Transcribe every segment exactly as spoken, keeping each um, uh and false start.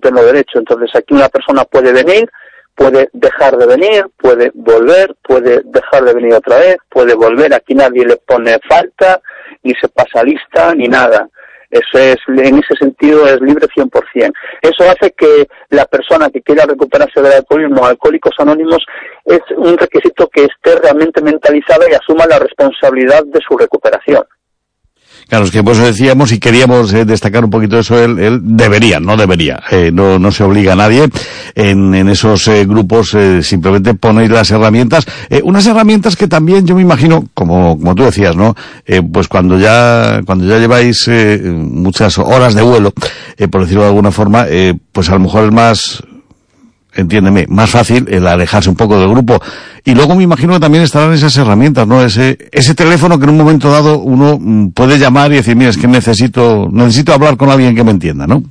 pleno derecho. Entonces aquí una persona puede venir, puede dejar de venir, puede volver, puede dejar de venir otra vez, puede volver, aquí nadie le pone falta, ni se pasa lista, ni nada. Eso es, en ese sentido es libre cien por ciento. Eso hace que la persona que quiera recuperarse del alcoholismo, Alcohólicos Anónimos, es un requisito que esté realmente mentalizada y asuma la responsabilidad de su recuperación. Claro, es que por eso decíamos y queríamos eh, destacar un poquito eso, él, él debería, no debería, eh, no, no se obliga a nadie en, en esos eh, grupos, eh, simplemente ponéis las herramientas, eh, unas herramientas que también yo me imagino, como, como tú decías, ¿no? Eh, pues cuando ya, cuando ya lleváis eh, muchas horas de vuelo, eh, por decirlo de alguna forma, eh, pues a lo mejor es más, entiéndeme, más fácil el alejarse un poco del grupo. Y luego me imagino que también estarán esas herramientas, ¿no? Ese, ese teléfono que en un momento dado uno puede llamar y decir, mira, es que necesito, necesito hablar con alguien que me entienda, ¿no?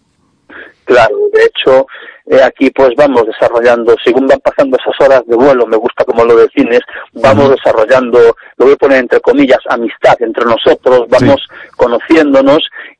Claro, de hecho, eh, aquí pues vamos desarrollando, según van pasando esas horas de vuelo, me gusta como lo defines, vamos uh-huh. desarrollando, lo voy a poner entre comillas, amistad entre nosotros, vamos sí. conociéndonos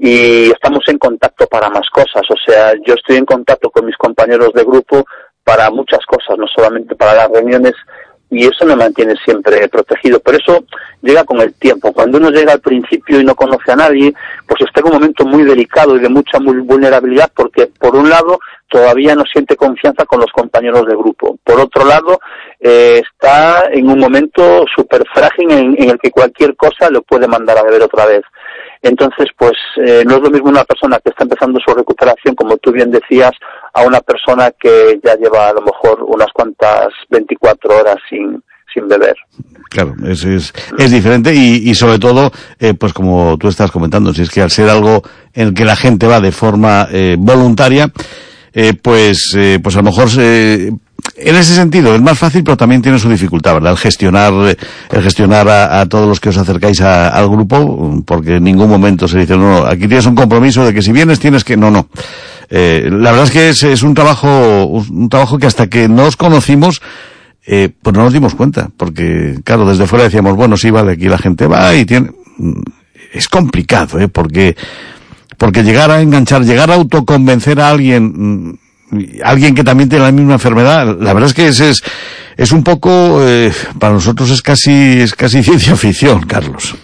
y estamos en contacto para más cosas. O sea, yo estoy en contacto con mis compañeros de grupo para muchas cosas, no solamente para las reuniones, y eso me mantiene siempre protegido. Pero eso llega con el tiempo. Cuando uno llega al principio y no conoce a nadie, pues está en un momento muy delicado y de mucha muy vulnerabilidad, porque por un lado todavía no siente confianza con los compañeros de grupo. Por otro lado, eh, está en un momento súper frágil en, en el que cualquier cosa lo puede mandar a beber otra vez. Entonces, pues eh, no es lo mismo una persona que está empezando su recuperación, como tú bien decías, a una persona que ya lleva a lo mejor unas cuantas veinticuatro horas sin sin beber. Claro, es es, es diferente y, y sobre todo, eh, pues como tú estás comentando, si es que al ser algo en el que la gente va de forma eh, voluntaria, eh, pues eh, pues a lo mejor eh, en ese sentido es más fácil, pero también tiene su dificultad, ¿verdad? El gestionar, el gestionar a, a todos los que os acercáis a, al grupo, porque en ningún momento se dice, no, aquí tienes un compromiso de que si vienes tienes que, no, no. Eh, la verdad es que es, es un trabajo, un trabajo que hasta que no os conocimos, eh, pues no nos dimos cuenta, porque claro, desde fuera decíamos, bueno, sí, vale, aquí la gente va y tiene, es complicado, eh, porque, porque llegar a enganchar, llegar a autoconvencer a alguien, alguien que también tiene la misma enfermedad, la verdad es que es es, es un poco, eh, para nosotros es casi es casi ciencia ficción, Carlos.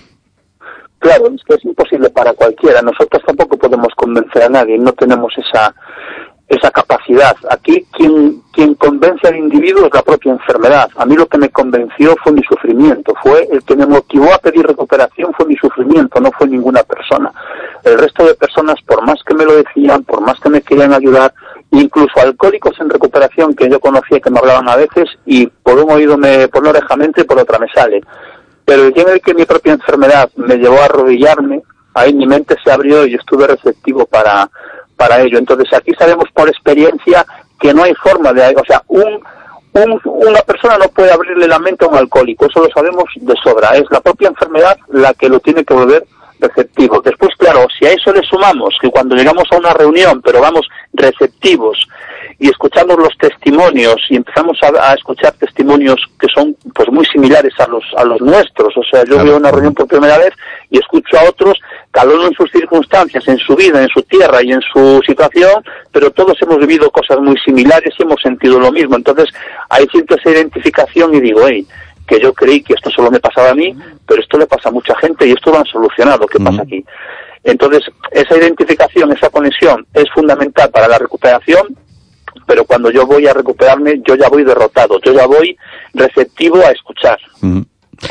Claro, es que es imposible para cualquiera. Nosotros tampoco podemos convencer a nadie, no tenemos esa esa capacidad. Aquí quien quien convence al individuo es la propia enfermedad. A mí lo que me convenció fue mi sufrimiento, fue el que me motivó a pedir recuperación, fue mi sufrimiento, no fue ninguna persona. El resto de personas, por más que me lo decían, por más que me querían ayudar, incluso alcohólicos en recuperación que yo conocía que me hablaban a veces y por un oído me, por una oreja me entra y por otra me sale. Pero el día en el que mi propia enfermedad me llevó a arrodillarme, ahí mi mente se abrió y estuve receptivo para, para ello. Entonces aquí sabemos por experiencia que no hay forma de, o sea, un, un, una persona no puede abrirle la mente a un alcohólico, eso lo sabemos de sobra, es la propia enfermedad la que lo tiene que volver receptivo. Después, claro, si a eso le sumamos que cuando llegamos a una reunión, pero vamos receptivos y escuchamos los testimonios y empezamos a, a escuchar testimonios que son pues muy similares a los a los nuestros, o sea, yo claro. Veo una reunión por primera vez y escucho a otros, cada uno en sus circunstancias, en su vida, en su tierra y en su situación, pero todos hemos vivido cosas muy similares y hemos sentido lo mismo. Entonces, ahí siento esa identificación y digo, hey, que yo creí que esto solo me pasaba a mí, pero esto le pasa a mucha gente y esto lo han solucionado. ¿Qué pasa aquí? Entonces, esa identificación, esa conexión es fundamental para la recuperación, pero cuando yo voy a recuperarme, yo ya voy derrotado, yo ya voy receptivo a escuchar. Uh-huh.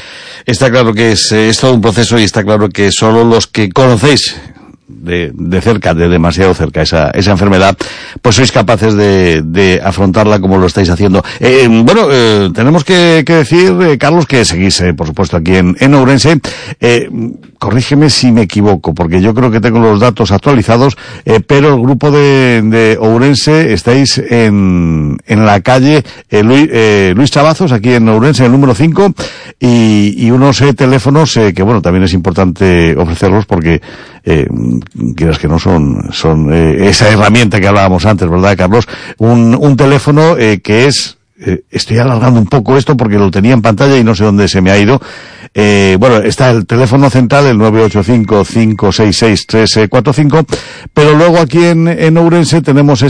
Está claro que es, es todo un proceso y está claro que solo los que conocéis de, de cerca, de demasiado cerca esa, esa enfermedad, pues sois capaces de, de afrontarla como lo estáis haciendo. Eh, bueno, eh, tenemos que, que decir, eh, Carlos, que seguís, eh, por supuesto, aquí en, en Ourense. Eh, corrígeme si me equivoco, porque yo creo que tengo los datos actualizados, eh, pero el grupo de, de Ourense estáis en, en la calle eh, Luis, eh, Luis Chavazos, aquí en Ourense, el número cinco, y, y unos eh, teléfonos eh, que, bueno, también es importante ofrecerlos porque eh, quieras que no son son eh, esa herramienta que hablábamos antes, ¿verdad, Carlos? Un, un teléfono eh, que es, eh, estoy alargando un poco esto porque lo tenía en pantalla y no sé dónde se me ha ido. Eh, bueno, está el teléfono central, el nueve ocho cinco, cinco seis seis, tres cuatro cinco, pero luego aquí en, en Ourense tenemos